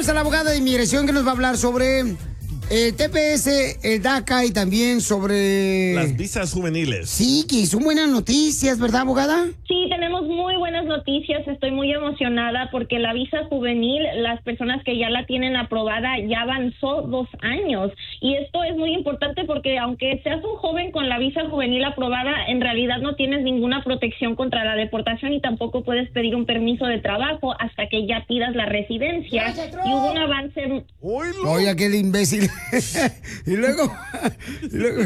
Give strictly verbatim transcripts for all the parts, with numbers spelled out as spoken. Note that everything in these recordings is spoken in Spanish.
tenemos a la abogada de inmigración que nos va a hablar sobre el T P S, el DACA y también sobre... las visas juveniles. Sí, que son buenas noticias, ¿verdad, abogada? Sí, tenemos muy buenas noticias. Estoy muy emocionada porque la visa juvenil, las personas que ya la tienen aprobada, ya avanzó dos años. Y esto es muy importante porque aunque seas un joven con la visa juvenil aprobada, en realidad no tienes ninguna protección contra la deportación y tampoco puedes pedir un permiso de trabajo hasta que ya pidas la residencia. Y hubo un avance... Oye, aquel imbécil. y luego... y luego...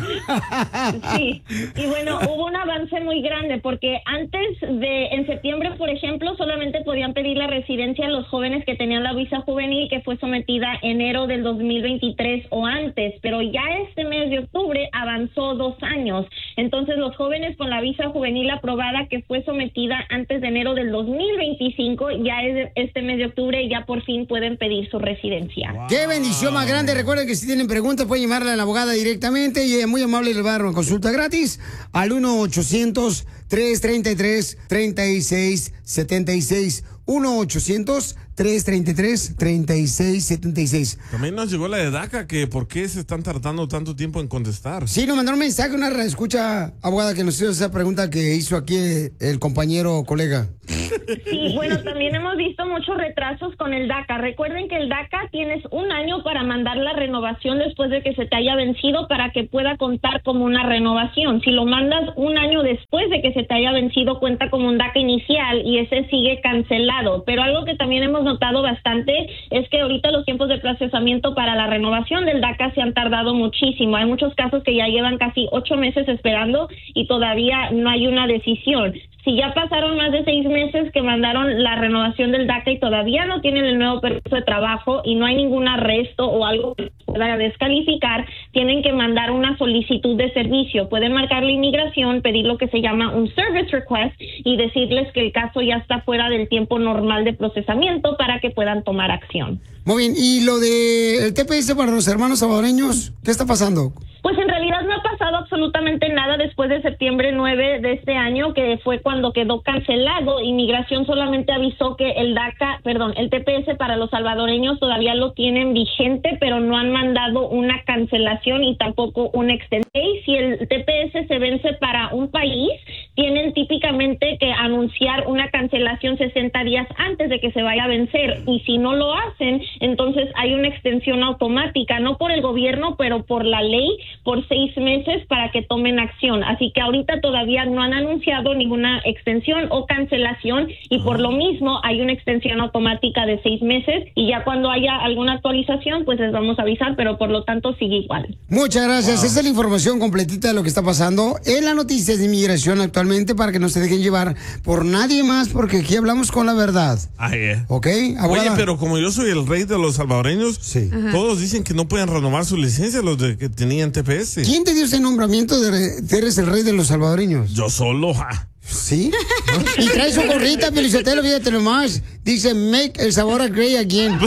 sí, y bueno, hubo un avance muy grande porque antes de, en septiembre, por ejemplo, solamente podían pedir la residencia a los jóvenes que tenían la visa juvenil que fue sometida enero del dos mil veintitrés o antes, pero ya este mes de octubre avanzó dos años. Entonces, los jóvenes con la visa juvenil aprobada que fue sometida antes de enero del dos mil veinticinco, ya es este mes de octubre, ya por fin pueden pedir su residencia. Wow. ¡Qué bendición más grande! Recuerden que si tienen preguntas pueden llamarle a la abogada directamente y ella es muy amable y les va a dar una consulta gratis al uno ochocientos, tres treinta y tres, treinta y seis setenta y seis. uno ochocientos, tres treinta y tres, treinta y seis setenta y seis. También nos llegó la de DACA, que por qué se están tardando tanto tiempo en contestar. Sí, nos mandaron un mensaje, una escucha, abogada, que nos hizo esa pregunta que hizo aquí el compañero colega. Sí, bueno, también hemos visto muchos retrasos con el DACA. Recuerden que el DACA tienes un año para mandar la renovación después de que se te haya vencido para que pueda contar como una renovación. Si lo mandas un año después de que se te haya vencido, cuenta como un DACA inicial y ese sigue cancelado. Pero algo que también hemos notado bastante es que ahorita los tiempos de procesamiento para la renovación del DACA se han tardado muchísimo. Hay muchos casos que ya llevan casi ocho meses esperando y todavía no hay una decisión. Si ya pasaron más de seis meses que mandaron la renovación del DACA y todavía no tienen el nuevo permiso de trabajo y no hay ningún arresto o algo que pueda descalificar, tienen que mandar una solicitud de servicio. Pueden marcar la inmigración, pedir lo que se llama un service request y decirles que el caso ya está fuera del tiempo normal de procesamiento para que puedan tomar acción. Muy bien, ¿y lo del T P S para los hermanos salvadoreños? ¿Qué está pasando? Pues en realidad no ha pasado absolutamente nada después de septiembre nueve de este año, que fue cuando quedó cancelado. Inmigración solamente avisó que el DACA, perdón, el T P S para los salvadoreños todavía lo tienen vigente, pero no han mandado una cancelación y tampoco una extensión. Si el T P S se vence para un país, tienen típicamente que anunciar una cancelación sesenta días antes de que se vaya a vencer. Y si no lo hacen, entonces hay una extensión automática, no por el gobierno, pero por la ley, por seis meses para que tomen acción. Así que ahorita todavía no han anunciado ninguna extensión o cancelación y por lo mismo hay una extensión automática de seis meses y ya cuando haya alguna actualización pues les vamos a avisar, pero por lo tanto sigue igual. Muchas gracias. Wow. Esa es la información completita de lo que está pasando en las noticias de inmigración actualmente para que no se dejen llevar por nadie más porque aquí hablamos con la verdad. Ah, yeah. ¿Ok? Abogada. Oye, pero como yo soy el rey de los salvadoreños, sí. Todos dicen que no pueden renovar su licencia los de que tenían T P S. ¿Quién te dio ese nombramiento de que eres el rey de los salvadoreños? Yo solo, ja. ¿Sí? Y trae su gorrita, Felicitelo, fíjate nomás. Dice, make El Salvador great again.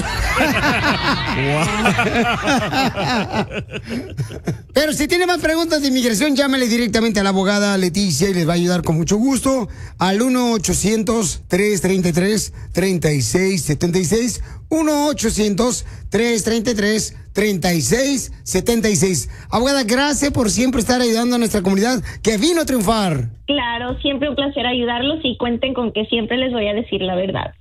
Pero si tiene más preguntas de inmigración, llámale directamente a la abogada Leticia y les va a ayudar con mucho gusto al uno ochocientos, tres treinta y tres, treinta y seis setenta y seis. uno ochocientos, tres treinta y tres, treinta y seis setenta y seis. Abogada, gracias por siempre estar ayudando a nuestra comunidad que vino a triunfar. Claro, siempre un placer ayudarlos y cuenten con que siempre les voy a decir la verdad.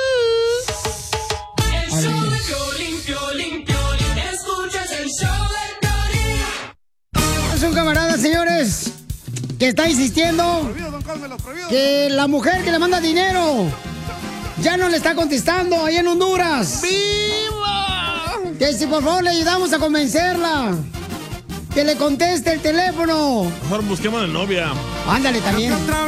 Es un camarada, señores, que está insistiendo prohibido, don Cosme, que la mujer que le manda dinero ya no le está contestando ahí en Honduras. ¡Viva! Que si por favor le ayudamos a convencerla, que le conteste el teléfono. Mejor busquemos de novia. Ándale también.